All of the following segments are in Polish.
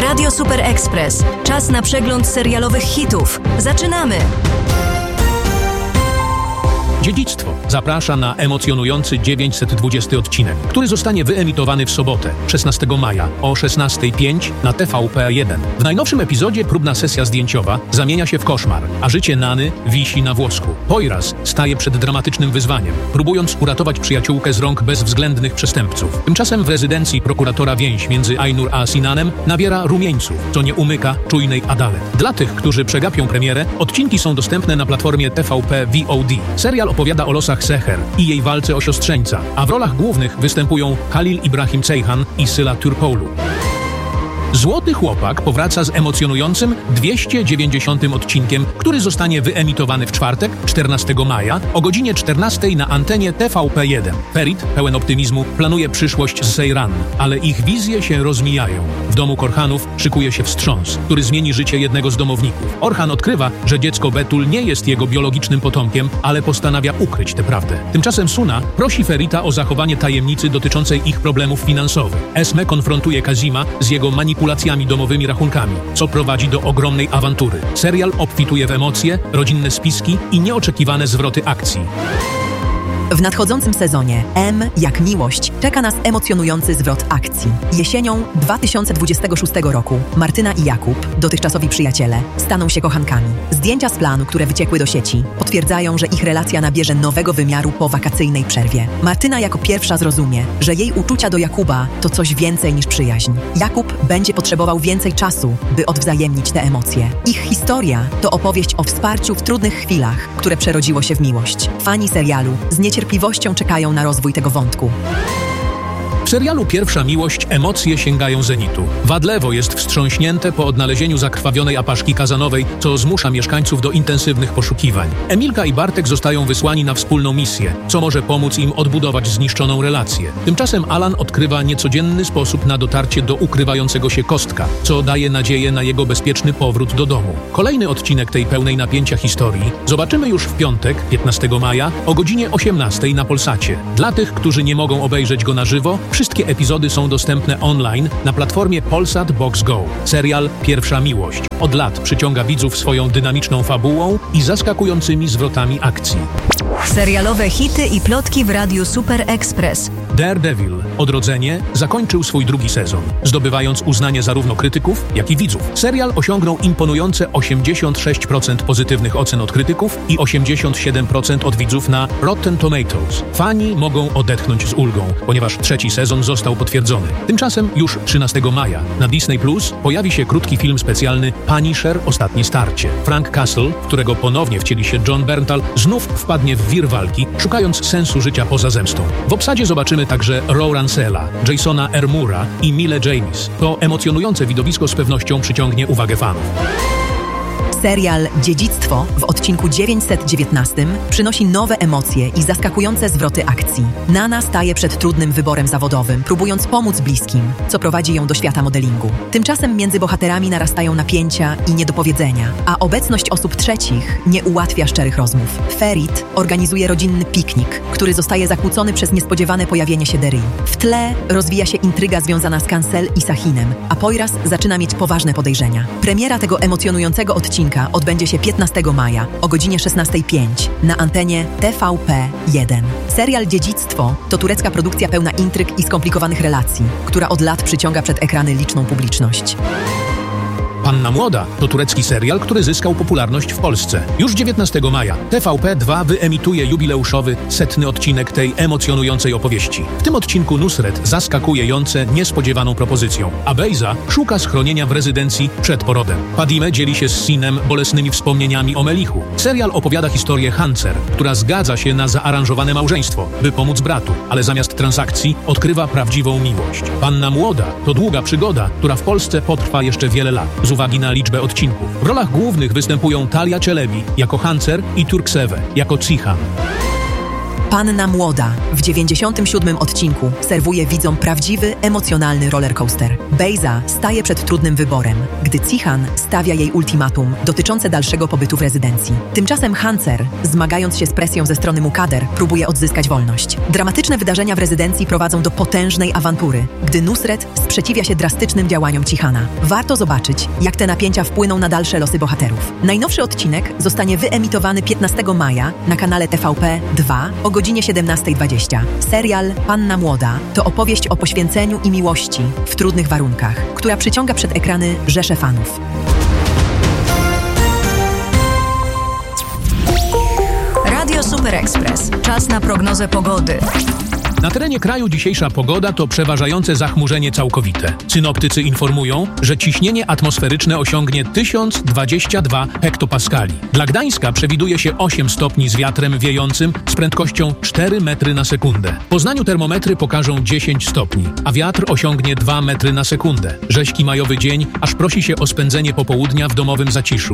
Radio Super Express. Czas na przegląd serialowych hitów. Zaczynamy! Dziedzictwo zaprasza na emocjonujący 920 odcinek, który zostanie wyemitowany w sobotę, 16 maja o 16:05 na TVP1. W najnowszym epizodzie próbna sesja zdjęciowa zamienia się w koszmar, a życie Nany wisi na włosku. Poiras staje przed dramatycznym wyzwaniem, próbując uratować przyjaciółkę z rąk bezwzględnych przestępców. Tymczasem w rezydencji prokuratora więź między Ainur a Sinanem nabiera rumieńców, co nie umyka czujnej Adale. Dla tych, którzy przegapią premierę, odcinki są dostępne na platformie TVP VOD. Serial opowiada o losach Seher i jej walce o siostrzeńca, a w rolach głównych występują Halil Ibrahim Ceyhan i Syla Turpoğlu. Złoty Chłopak powraca z emocjonującym 290 odcinkiem, który zostanie wyemitowany w czwartek, 14 maja o godzinie 14 na antenie TVP1. Ferit, pełen optymizmu, planuje przyszłość z Seyran, ale ich wizje się rozmijają. W domu Korhanów szykuje się wstrząs, który zmieni życie jednego z domowników. Orhan odkrywa, że dziecko Betul nie jest jego biologicznym potomkiem, ale postanawia ukryć tę prawdę. Tymczasem Suna prosi Ferita o zachowanie tajemnicy dotyczącej ich problemów finansowych. Esme konfrontuje Kazima z jego manipulacjami domowymi rachunkami, co prowadzi do ogromnej awantury. Serial obfituje w emocje, rodzinne spiski i nieoczekiwane zwroty akcji. W nadchodzącym sezonie M jak miłość czeka nas emocjonujący zwrot akcji. Jesienią 2026 roku Martyna i Jakub, dotychczasowi przyjaciele, staną się kochankami. Zdjęcia z planu, które wyciekły do sieci, potwierdzają, że ich relacja nabierze nowego wymiaru po wakacyjnej przerwie. Martyna jako pierwsza zrozumie, że jej uczucia do Jakuba to coś więcej niż przyjaźń. Jakub będzie potrzebował więcej czasu, by odwzajemnić te emocje. Ich historia to opowieść o wsparciu w trudnych chwilach, które przerodziło się w miłość. Fani serialu z niecierpliwością czekają na rozwój tego wątku. W serialu Pierwsza Miłość emocje sięgają zenitu. Wadlewo jest wstrząśnięte po odnalezieniu zakrwawionej apaszki kazanowej, co zmusza mieszkańców do intensywnych poszukiwań. Emilka i Bartek zostają wysłani na wspólną misję, co może pomóc im odbudować zniszczoną relację. Tymczasem Alan odkrywa niecodzienny sposób na dotarcie do ukrywającego się Kostka, co daje nadzieję na jego bezpieczny powrót do domu. Kolejny odcinek tej pełnej napięcia historii zobaczymy już w piątek, 15 maja o godzinie 18 na Polsacie. Dla tych, którzy nie mogą obejrzeć go na żywo, wszystkie epizody są dostępne online na platformie Polsat Box Go. Serial Pierwsza Miłość od lat przyciąga widzów swoją dynamiczną fabułą i zaskakującymi zwrotami akcji. Serialowe hity i plotki w Radiu Super Express. Daredevil – Odrodzenie zakończył swój drugi sezon, zdobywając uznanie zarówno krytyków, jak i widzów. Serial osiągnął imponujące 86% pozytywnych ocen od krytyków i 87% od widzów na Rotten Tomatoes. Fani mogą odetchnąć z ulgą, ponieważ trzeci sezon został potwierdzony. Tymczasem już 13 maja na Disney Plus pojawi się krótki film specjalny Punisher – Ostatnie starcie. Frank Castle, w którego ponownie wcieli się Jon Bernthal, znów wpadnie w wir walki, szukając sensu życia poza zemstą. W obsadzie zobaczymy także Roe Rancela, Jasona Ermura i Mille James. To emocjonujące widowisko z pewnością przyciągnie uwagę fanów. Serial Dziedzictwo w odcinku 919 przynosi nowe emocje i zaskakujące zwroty akcji. Nana staje przed trudnym wyborem zawodowym, próbując pomóc bliskim, co prowadzi ją do świata modelingu. Tymczasem między bohaterami narastają napięcia i niedopowiedzenia, a obecność osób trzecich nie ułatwia szczerych rozmów. Ferit organizuje rodzinny piknik, który zostaje zakłócony przez niespodziewane pojawienie się Dery. W tle rozwija się intryga związana z Cancel i Sahinem, a Poiras zaczyna mieć poważne podejrzenia. Premiera tego emocjonującego odcinka odbędzie się 15 maja o godzinie 16:05 na antenie TVP1. Serial Dziedzictwo to turecka produkcja pełna intryg i skomplikowanych relacji, która od lat przyciąga przed ekrany liczną publiczność. Panna Młoda to turecki serial, który zyskał popularność w Polsce. Już 19 maja TVP2 wyemituje jubileuszowy 100. odcinek tej emocjonującej opowieści. W tym odcinku Nusret zaskakuje Jące niespodziewaną propozycją, a Bejza szuka schronienia w rezydencji przed porodem. Padime dzieli się z Sinem bolesnymi wspomnieniami o Melichu. Serial opowiada historię Hancer, która zgadza się na zaaranżowane małżeństwo, by pomóc bratu, ale zamiast transakcji odkrywa prawdziwą miłość. Panna Młoda to długa przygoda, która w Polsce potrwa jeszcze wiele lat. Z uwagi na liczbę odcinków. W rolach głównych występują Talia Çelebi jako Hancer i Turkseve jako Cihan. Panna Młoda w 97. odcinku serwuje widzom prawdziwy, emocjonalny rollercoaster. Bejza staje przed trudnym wyborem, gdy Cihan stawia jej ultimatum dotyczące dalszego pobytu w rezydencji. Tymczasem Hancer, zmagając się z presją ze strony Mukader, próbuje odzyskać wolność. Dramatyczne wydarzenia w rezydencji prowadzą do potężnej awantury, gdy Nusret sprzeciwia się drastycznym działaniom Cihana. Warto zobaczyć, jak te napięcia wpłyną na dalsze losy bohaterów. Najnowszy odcinek zostanie wyemitowany 15 maja na kanale TVP 2 o godzinie 17:20. Serial Panna Młoda to opowieść o poświęceniu i miłości w trudnych warunkach, która przyciąga przed ekrany rzesze fanów. Radio Super Express. Czas na prognozę pogody. Na terenie kraju dzisiejsza pogoda to przeważające zachmurzenie całkowite. Synoptycy informują, że ciśnienie atmosferyczne osiągnie 1022 hektopaskali. Dla Gdańska przewiduje się 8 stopni z wiatrem wiejącym z prędkością 4 metry na sekundę. W Poznaniu termometry pokażą 10 stopni, a wiatr osiągnie 2 metry na sekundę. Rześki majowy dzień, aż prosi się o spędzenie popołudnia w domowym zaciszu.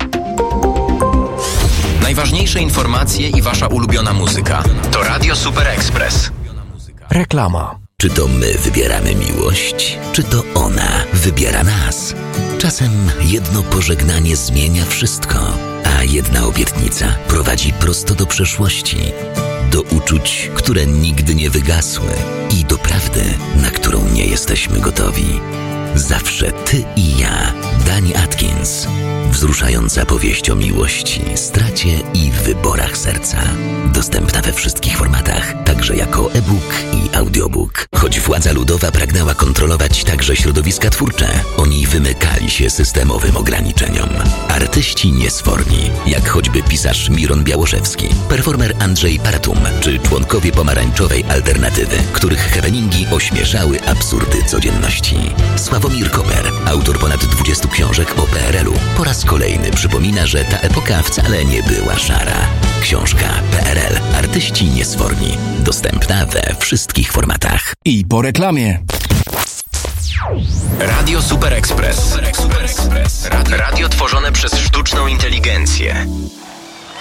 Najważniejsze informacje i wasza ulubiona muzyka to Radio Super Express. Reklama. Czy to my wybieramy miłość, czy to ona wybiera nas? Czasem jedno pożegnanie zmienia wszystko, a jedna obietnica prowadzi prosto do przeszłości, do uczuć, które nigdy nie wygasły i do prawdy, na którą nie jesteśmy gotowi. Zawsze ty i ja. Dani Atkins. Wzruszająca powieść o miłości, stracie i wyborach serca. Dostępna we wszystkich formatach, także jako e-book i audiobook. Choć władza ludowa pragnęła kontrolować także środowiska twórcze, oni wymykali się systemowym ograniczeniom. Artyści niesforni, jak choćby pisarz Miron Białoszewski, performer Andrzej Paratum, czy członkowie pomarańczowej alternatywy, których happeningi ośmieszały absurdy codzienności. Sławomir Koper, autor ponad 20 książek o PRL-u, po raz kolejny przypomina, że ta epoka wcale nie była szara. Książka PRL. Artyści niesforni. Dostępna we wszystkich formatach. I po reklamie. Radio Super Express. Radio tworzone przez sztuczną inteligencję.